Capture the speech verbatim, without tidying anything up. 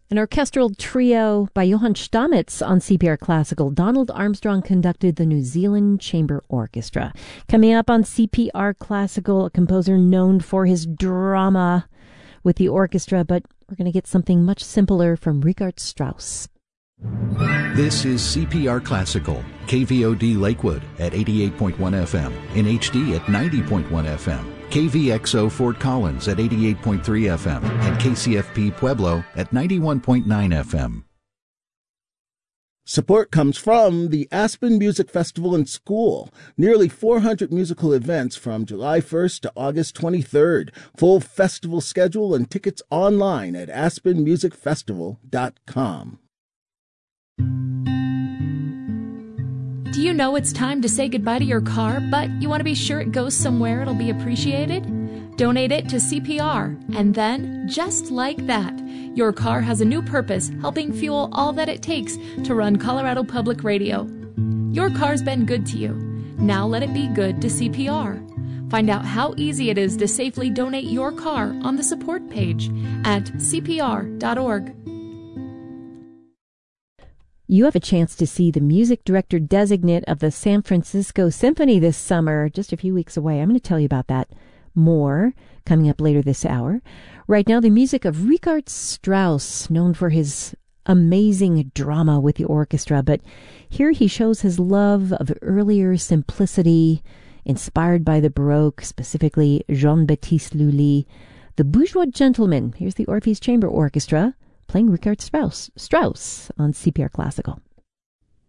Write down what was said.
An orchestral trio by Johann Stamitz on C P R Classical. Donald Armstrong conducted the New Zealand Chamber Orchestra. Coming up on C P R Classical, a composer known for his drama with the orchestra, but we're going to get something much simpler from Richard Strauss. This is C P R Classical, K V O D Lakewood at eighty-eight point one F M, in H D at ninety point one F M, K V X O Fort Collins at eighty-eight point three F M, and K C F P Pueblo at ninety-one point nine F M. Support comes from the Aspen Music Festival and School. Nearly four hundred musical events from July first to August twenty-third. Full festival schedule and tickets online at aspen music festival dot com. Do you know it's time to say goodbye to your car, but you want to be sure it goes somewhere it'll be appreciated? Donate it to C P R, and then, just like that, your car has a new purpose, helping fuel all that it takes to run Colorado Public Radio. Your car's been good to you. Now let it be good to C P R. Find out how easy it is to safely donate your car on the support page at c p r dot org. You have a chance to see the music director designate of the San Francisco Symphony this summer, just a few weeks away. I'm going to tell you about that more coming up later this hour. Right now, the music of Richard Strauss, known for his amazing drama with the orchestra, but here he shows his love of earlier simplicity, inspired by the Baroque, specifically Jean-Baptiste Lully. The Bourgeois Gentleman. Here's the Orpheus Chamber Orchestra playing Richard Strauss, Strauss on C P R Classical.